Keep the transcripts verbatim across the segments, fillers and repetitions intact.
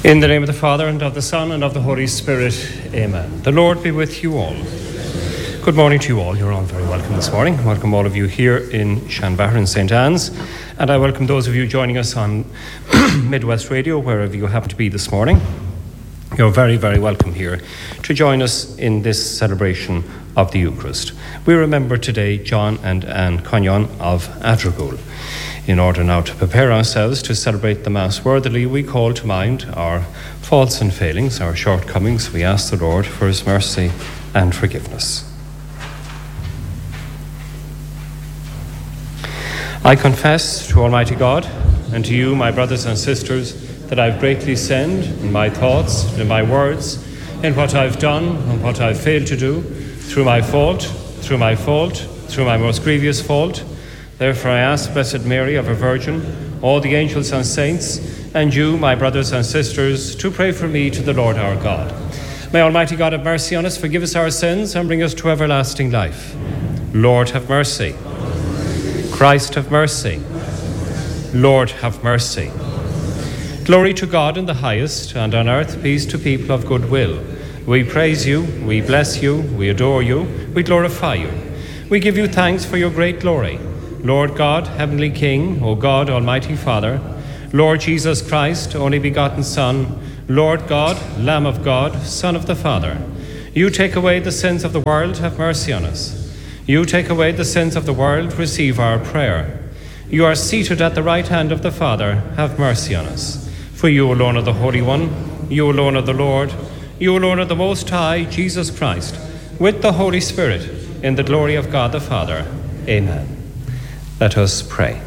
In the name of the Father, and of the Son, and of the Holy Spirit, amen. The Lord be with you all. Good morning to you all. You're all very welcome this morning. Welcome all of you here in Shanbahar and Saint Anne's. And I welcome those of you joining us on Midwest Radio, wherever you happen to be this morning. You're very, very welcome here to join us in this celebration of the Eucharist. We remember today John and Anne Cognon of Adragul. In order now to prepare ourselves to celebrate the Mass worthily, we call to mind our faults and failings, our shortcomings. We ask the Lord for his mercy and forgiveness. I confess to Almighty God and to you, my brothers and sisters, that I've greatly sinned in my thoughts, in my words, in what I've done and what I've failed to do, through my fault, through my fault, through my most grievous fault. Therefore I ask Blessed Mary, ever Virgin, all the angels and saints, and you, my brothers and sisters, to pray for me to the Lord our God. May Almighty God have mercy on us, forgive us our sins, and bring us to everlasting life. Lord, have mercy. Christ, have mercy. Lord, have mercy. Glory to God in the highest, and on earth peace to people of good will. We praise you, we bless you, we adore you, we glorify you. We give you thanks for your great glory. Lord God, Heavenly King, O God, Almighty Father, Lord Jesus Christ, only begotten Son, Lord God, Lamb of God, Son of the Father, you take away the sins of the world, have mercy on us. You take away the sins of the world, receive our prayer. You are seated at the right hand of the Father, have mercy on us. For you alone are the Holy One, you alone are the Lord, you alone are the Most High, Jesus Christ, with the Holy Spirit, in the glory of God the Father. Amen. Let us pray.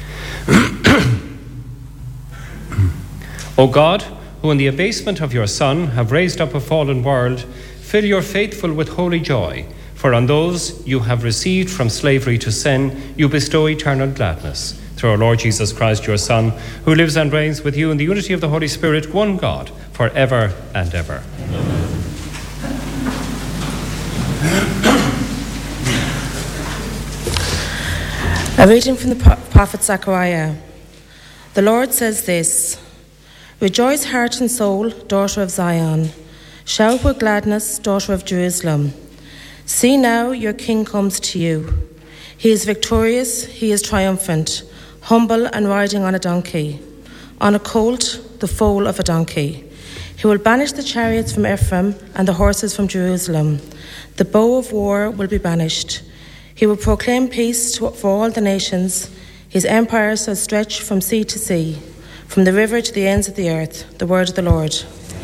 O God, who in the abasement of your Son have raised up a fallen world, fill your faithful with holy joy, for on those you have received from slavery to sin, you bestow eternal gladness. Through our Lord Jesus Christ, your Son, who lives and reigns with you in the unity of the Holy Spirit, one God, for ever and ever. A reading from the prophet Zechariah. The Lord says this: Rejoice, heart and soul, daughter of Zion. Shout with gladness, daughter of Jerusalem. See now, your king comes to you. He is victorious, he is triumphant, humble and riding on a donkey, on a colt, the foal of a donkey. He will banish the chariots from Ephraim and the horses from Jerusalem. The bow of war will be banished. He will proclaim peace to, for all the nations. His empire shall stretch from sea to sea, from the river to the ends of the earth. The word of the Lord.